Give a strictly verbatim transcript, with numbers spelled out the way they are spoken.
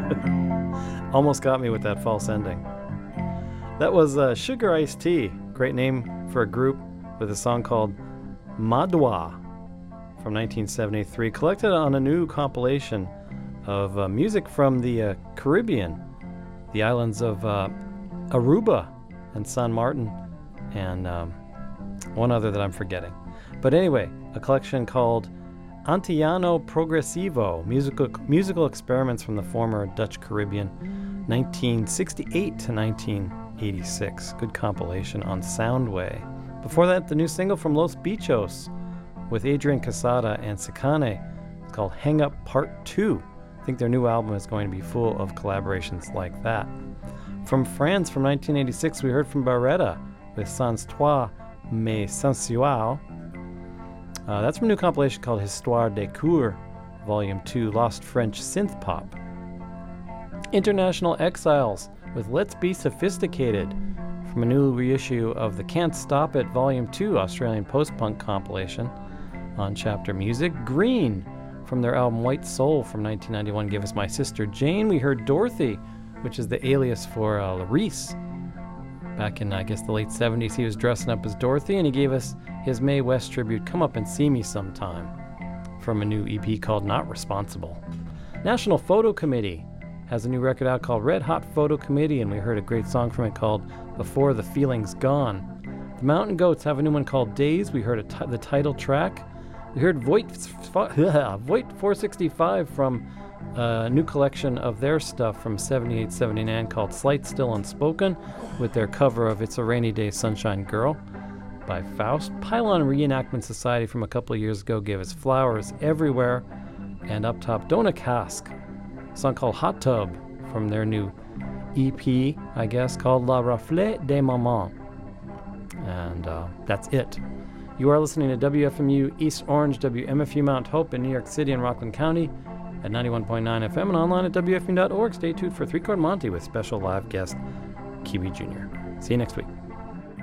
Almost got me with that false ending. That was uh, Sugar Ice Tea, great name for a group, with a song called Madwa from nineteen seventy-three, collected on a new compilation of uh, music from the uh, Caribbean, the islands of uh, Aruba and San Martin, and um, one other that I'm forgetting. But anyway, a collection called Antillano Progressivo, musical musical experiments from the former Dutch Caribbean, nineteen sixty-eight to nineteen eighty-six. Good compilation on Soundway. Before that, the new single from Los Bichos with Adrian Casada and Sakane. It's called Hang Up Part two. I think their new album is going to be full of collaborations like that. From France, from nineteen eighty-six, we heard from Barretta with Sans Toi Mais Sensual. Uh, that's from a new compilation called Histoire des Cours, Volume two, Lost French Synth Pop. International Exiles with Let's Be Sophisticated, from a new reissue of the Can't Stop It Volume two, Australian post-punk compilation on Chapter Music. Green, from their album White Soul from nineteen ninety-one, gave us My Sister Jane. We heard Dorothy, which is the alias for uh, Larice. Back in, I guess, the late seventies, he was dressing up as Dorothy, and he gave us his Mae West tribute, Come Up and See Me Sometime, from a new E P called Not Responsible. National Photo Committee has a new record out called Red Hot Photo Committee, and we heard a great song from it called Before the Feeling's Gone. The Mountain Goats have a new one called Days. We heard a t- the title track. We heard Voight, Voight four sixty-five from a new collection of their stuff from seventy-eight seventy-nine called Slight Still Unspoken, with their cover of It's a Rainy Day Sunshine Girl by Faust. Pylon Reenactment Society from a couple of years ago gave us Flowers Everywhere, and up top Dona Cask, a song called Hot Tub from their new E P, I guess, called La Raflet des Mamans. And uh, that's it. You are listening to W F M U East Orange, W M F U Mount Hope in New York City and Rockland County at ninety-one point nine F M and online at W F M U dot org. Stay tuned for Three Chord Monty with special live guest Kiwi Junior See you next week.